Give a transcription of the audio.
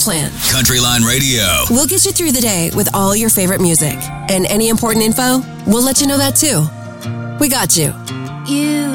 plan. Countryline Radio. We'll get you through the day with all your favorite music. And any important info, we'll let you know that too. We got you. You